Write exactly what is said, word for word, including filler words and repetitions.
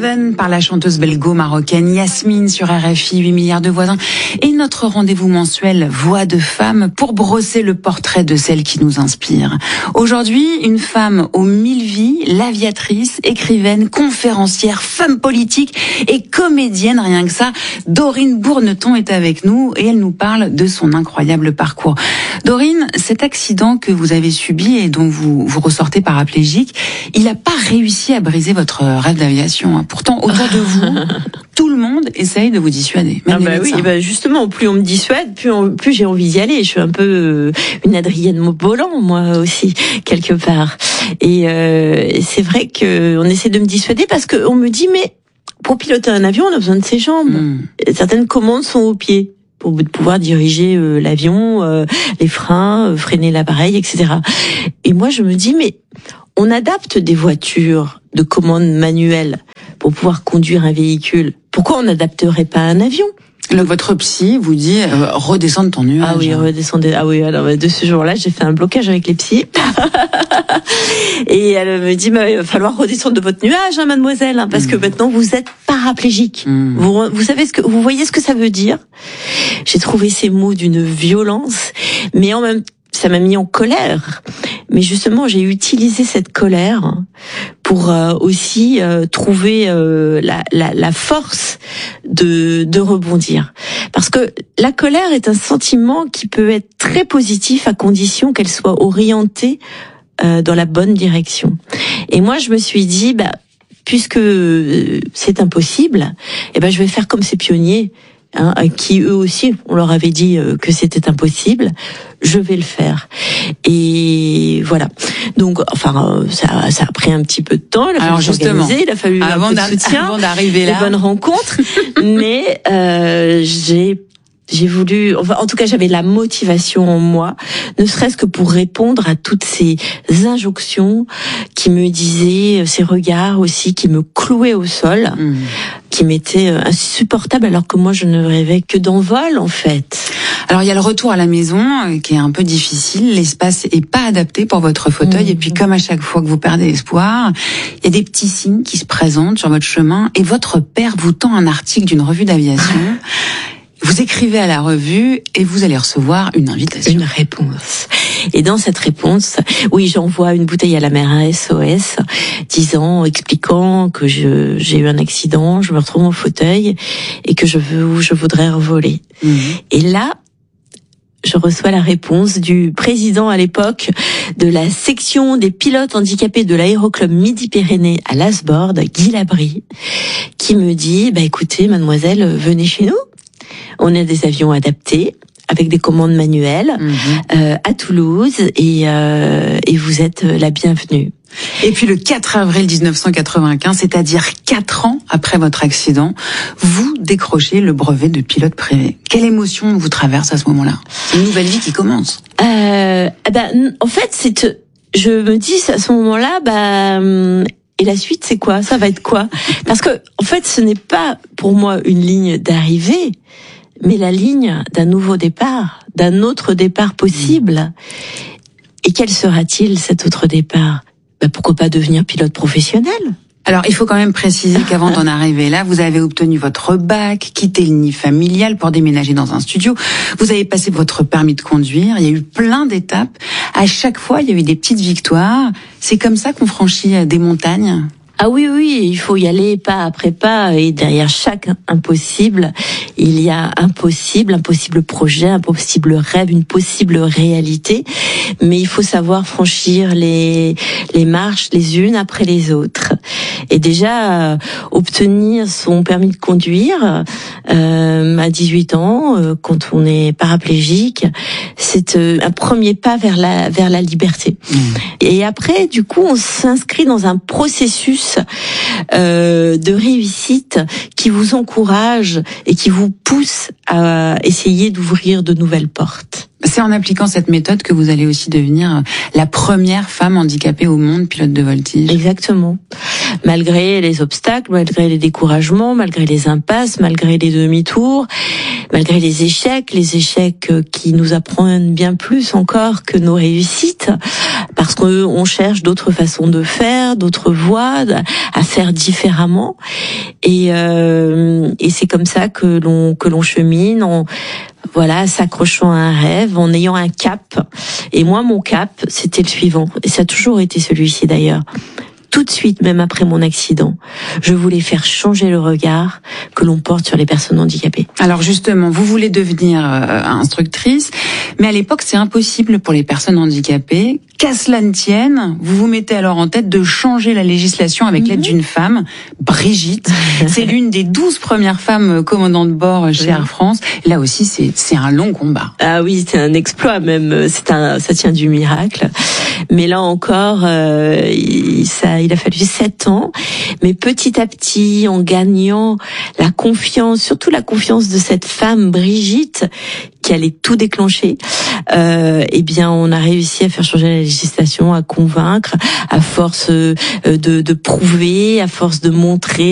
Heaven par la chanteuse belgo-marocaine Yasmine sur R F I, huit milliards de voisins. Et notre rendez-vous mensuel Voix de femme pour brosser le portrait de celle qui nous inspire. Aujourd'hui, une femme aux mille vies, l'aviatrice, écrivaine, conférencière, femme politique et comédienne, rien que ça. Dorine Bourneton est avec nous et elle nous parle de son incroyable parcours. Dorine, cet accident que vous avez subi et dont vous, vous ressortez paraplégique, il n'a pas réussi à briser votre rêve d'aviation. Pourtant, autour de vous, tout le monde essaye de vous dissuader. Même ah bah oui, bah justement, plus on me dissuade, plus, on, plus j'ai envie d'y aller. Je suis un peu euh, une Adrienne Maubolan, moi aussi, quelque part. Et euh, c'est vrai que on essaie de me dissuader parce qu'on me dit, mais pour piloter un avion, on a besoin de ses jambes. Mm. Certaines commandes sont aux pieds pour pouvoir diriger euh, l'avion, euh, les freins, euh, freiner l'appareil, et cetera. Et moi, je me dis, mais on adapte des voitures de commande manuelle pour pouvoir conduire un véhicule. Pourquoi on n'adapterait pas un avion ? Le, votre psy vous dit euh, redescends de ton nuage. Ah oui, redescendez. Ah oui, alors de ce jour-là, j'ai fait un blocage avec les psys. Et elle me dit, bah, il va falloir redescendre de votre nuage, hein, mademoiselle, hein, parce mmh. que maintenant vous êtes paraplégique. Mmh. Vous, vous savez ce que, vous voyez ce que ça veut dire ? J'ai trouvé ces mots d'une violence, mais en même temps, ça m'a mis en colère. Mais justement, j'ai utilisé cette colère pour euh, aussi euh, trouver euh, la, la, la force de, de rebondir. Parce que la colère est un sentiment qui peut être très positif à condition qu'elle soit orientée euh, dans la bonne direction. Et moi, je me suis dit, bah, puisque c'est impossible, eh ben, je vais faire comme ces pionniers. Hein, qui eux aussi, on leur avait dit que c'était impossible, je vais le faire. Et voilà. Donc, enfin, ça, ça a pris un petit peu de temps. Il a fallu s'organiser, il a fallu avant un peu de soutien, avant d'arriver là, des bonnes rencontres. Mais euh, j'ai J'ai voulu, enfin, en tout cas, j'avais la motivation en moi, ne serait-ce que pour répondre à toutes ces injonctions qui me disaient, ces regards aussi qui me clouaient au sol, mmh. qui m'étaient insupportables, alors que moi, je ne rêvais que d'envol, en fait. Alors, il y a le retour à la maison qui est un peu difficile. L'espace est pas adapté pour votre fauteuil. Mmh. Et puis, comme à chaque fois que vous perdez espoir, il y a des petits signes qui se présentent sur votre chemin. Et votre père vous tend un article d'une revue d'aviation. Vous écrivez à la revue et vous allez recevoir une invitation. Une réponse. Et dans cette réponse, oui, j'envoie une bouteille à la mer, un S O S, disant, expliquant que je, j'ai eu un accident, je me retrouve en fauteuil et que je veux, je voudrais revoler. Mmh. Et là, je reçois la réponse du président à l'époque de la section des pilotes handicapés de l'aéroclub Midi-Pyrénées à Lasborde, Guy Labrie, qui me dit, bah écoutez, mademoiselle, venez chez nous. On a des avions adaptés avec des commandes manuelles mmh. euh, à Toulouse et, euh, et vous êtes la bienvenue. Et puis le quatre avril dix-neuf cent quatre-vingt-quinze, c'est-à-dire quatre ans après votre accident, vous décrochez le brevet de pilote privé. Quelle émotion vous traverse à ce moment-là ? C'est une nouvelle vie qui commence. Euh, ben, en fait, c'est, je me dis à ce moment-là, bah. Et la suite, c'est quoi ? Ça va être quoi ? Parce que, en fait, ce n'est pas pour moi une ligne d'arrivée, mais la ligne d'un nouveau départ, d'un autre départ possible. Et quel sera-t-il, cet autre départ ? Ben, pourquoi pas devenir pilote professionnel ? Alors, il faut quand même préciser qu'avant d'en arriver là, vous avez obtenu votre bac, quitté le nid familial pour déménager dans un studio. Vous avez passé votre permis de conduire. Il y a eu plein d'étapes. À chaque fois, il y a eu des petites victoires. C'est comme ça qu'on franchit des montagnes. Ah oui, oui, il faut y aller pas après pas, et derrière chaque impossible, il y a un possible, un possible projet, un possible rêve, une possible réalité, mais il faut savoir franchir les les marches les unes après les autres. Et déjà, euh, obtenir son permis de conduire euh, à dix-huit ans, euh, quand on est paraplégique, c'est euh, un premier pas vers la vers la liberté. Mmh. Et après, du coup, on s'inscrit dans un processus Euh, de réussite qui vous encourage et qui vous pousse à essayer d'ouvrir de nouvelles portes. C'est en appliquant cette méthode que vous allez aussi devenir la première femme handicapée au monde pilote de voltige. Exactement. malgré les obstacles, malgré les découragements, malgré les impasses, malgré les demi-tours, malgré les échecs, les échecs qui nous apprennent bien plus encore que nos réussites, parce qu'on cherche d'autres façons de faire, d'autres voies, à faire différemment. Et, euh, et c'est comme ça que l'on que l'on chemine, en, voilà, s'accrochant à un rêve, en ayant un cap. Et moi, mon cap, c'était le suivant, et ça a toujours été celui-ci d'ailleurs. Tout de suite, même après mon accident, je voulais faire changer le regard que l'on porte sur les personnes handicapées. Alors justement, vous voulez devenir euh, instructrice, mais à l'époque, c'est impossible pour les personnes handicapées. Qu'à cela ne tienne, vous vous mettez alors en tête de changer la législation avec mm-hmm. l'aide d'une femme, Brigitte. C'est l'une des douze premières femmes commandantes de bord chez oui. Air France. Là aussi, c'est, c'est un long combat. Ah oui, c'est un exploit même. C'est un, ça tient du miracle. Mais là encore, euh, il, ça, il a fallu sept ans. Mais petit à petit, en gagnant la confiance, surtout la confiance de cette femme, Brigitte, qui allait tout déclencher, euh, eh bien, on a réussi à faire changer la législation, à convaincre, à force de, de prouver, à force de montrer.